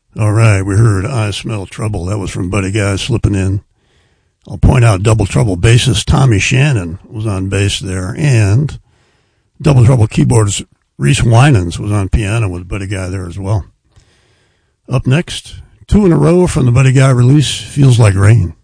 All right, we heard I Smell Trouble. That was from Buddy Guy slipping in. I'll point out Double Trouble bassist Tommy Shannon was on bass there, and Double Trouble keyboardist Reese Winans was on piano with Buddy Guy there as well. Up next, 2 in a row from the Buddy Guy release, Feels Like Rain.